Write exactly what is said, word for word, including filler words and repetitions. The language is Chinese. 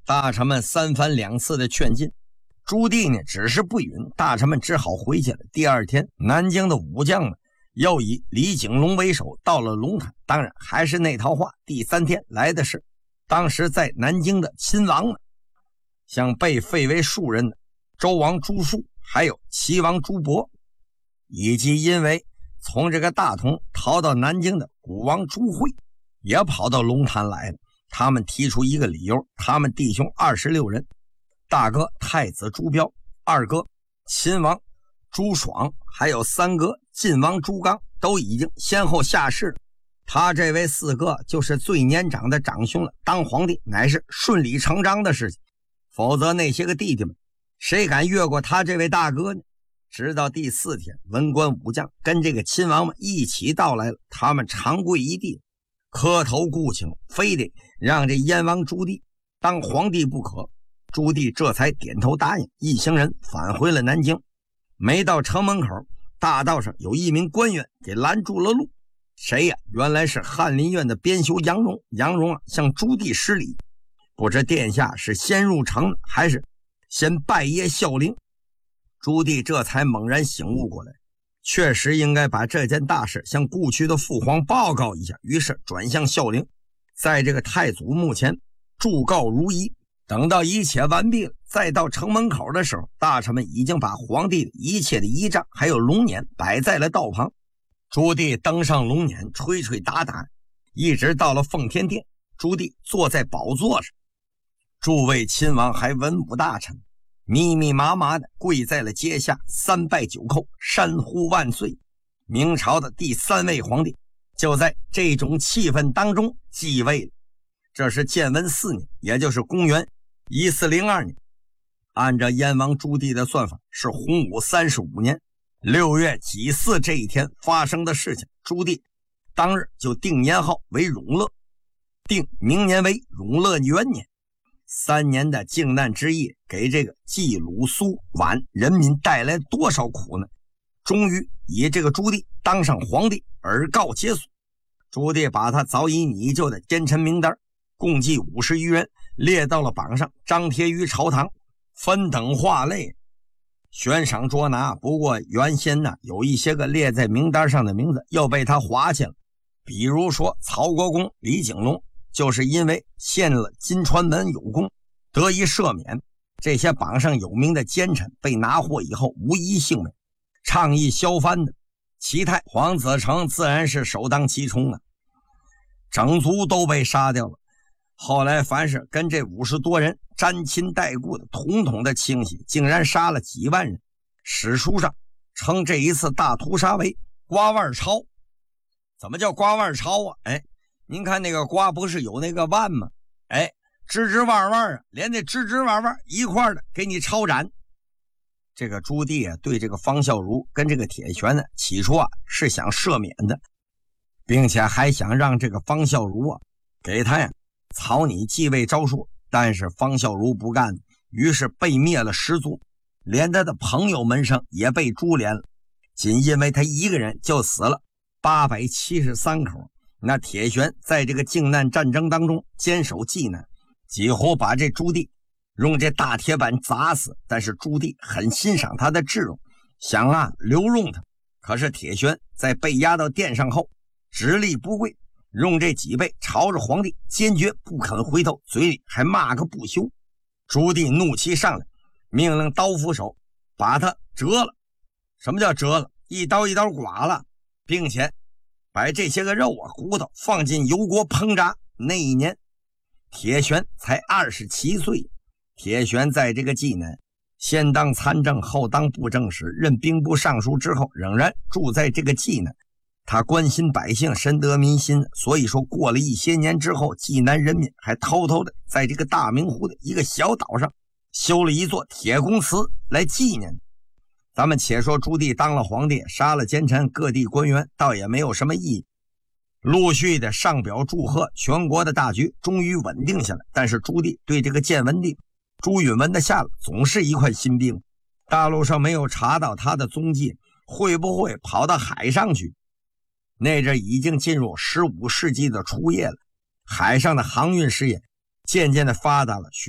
大臣们三番两次的劝进，朱棣呢只是不允，大臣们只好回去了。第二天，南京的武将们又以李景龙为首到了龙潭，当然还是那套话。第三天来的是当时在南京的亲王们，像被废为庶人的周王朱树，还有齐王朱博，以及因为从这个大同逃到南京的古王朱惠，也跑到龙潭来了。他们提出一个理由，他们弟兄二十六人，大哥太子朱标，二哥秦王朱爽，还有三哥晋王朱刚，都已经先后下世了。他这位四哥就是最年长的长兄了，当皇帝乃是顺理成章的事情，否则那些个弟弟们谁敢越过他这位大哥呢？直到第四天，文官武将跟这个亲王们一起到来了，他们长跪一地，磕头顾请，非得让这燕王朱棣当皇帝不可。朱棣这才点头答应，一行人返回了南京。没到城门口，大道上有一名官员给拦住了路。谁呀？原来是翰林院的编修杨荣。杨荣啊，向朱棣施礼，不知殿下是先入城还是先拜谒孝陵。朱棣这才猛然醒悟过来，确实应该把这件大事向故去的父皇报告一下，于是转向孝陵，在这个太祖墓前祝告如仪。等到一切完毕了，再到城门口的时候，大臣们已经把皇帝的一切的仪仗还有龙辇摆在了道旁。朱棣登上龙辇，吹吹打打，一直到了奉天殿。朱棣坐在宝座上，诸位亲王还文武大臣密密麻麻的跪在了阶下，三拜九叩，山呼万岁。明朝的第三位皇帝就在这种气氛当中继位了。这是建文四年，也就是公元一四零二年。按照燕王朱棣的算法，是洪武三十五年六月己巳这一天发生的事情。朱棣当日就定年号为永乐，定明年为永乐元年。三年的靖难之役给这个冀鲁苏皖人民带来多少苦呢？终于以这个朱棣当上皇帝而告结束。朱棣把他早已拟就的奸臣名单共计五十余人列到了榜上，张贴于朝堂，分等划类，悬赏捉拿。不过原先呢，有一些个列在名单上的名字又被他划去了，比如说曹国公李景龙，就是因为献了金川门有功得以赦免。这些榜上有名的奸臣被拿获以后无一幸免，倡议削藩的齐泰、黄子成自然是首当其冲啊，整族都被杀掉了。后来凡是跟这五十多人沾亲带故的统统的清洗，竟然杀了几万人。史书上称这一次大屠杀为瓜万超。怎么叫瓜万超啊？哎，您看那个瓜不是有那个万吗？哎，枝枝弯弯啊，连那枝枝弯弯一块的给你抄斩。这个朱棣啊，对这个方孝孺跟这个铁拳呢，起初啊是想赦免的，并且还想让这个方孝孺啊给他呀草拟继位诏书，但是方孝孺不干，于是被灭了十族，连他的朋友门生也被株连了。仅因为他一个人就死了八百七十三口。那铁拳在这个靖难战争当中坚守济南，几乎把这朱棣用这大铁板砸死。但是朱棣很欣赏他的智勇，想啊留用他。可是铁拳在被押到殿上后直立不跪，用这脊背朝着皇帝，坚决不肯回头，嘴里还骂个不休。朱棣怒气上来，命令刀斧手把他折了。什么叫折了？一刀一刀剐了，并且把这些个肉啊骨头放进油锅烹炸。那一年铁拳才二十七岁。铁拳在这个济南先当参政，后当布政使，任兵部尚书之后，仍然住在这个济南。他关心百姓，深得民心，所以说过了一些年之后，济南人民还偷偷的在这个大明湖的一个小岛上修了一座铁公祠来纪念。咱们且说朱棣当了皇帝，杀了奸臣，各地官员倒也没有什么意义，陆续的上表祝贺，全国的大局终于稳定下来。但是朱棣对这个建文帝朱允文的下落总是一块心病，大陆上没有查到他的踪迹，会不会跑到海上去？那阵已经进入十五世纪的初叶了，海上的航运事业渐渐的发达了。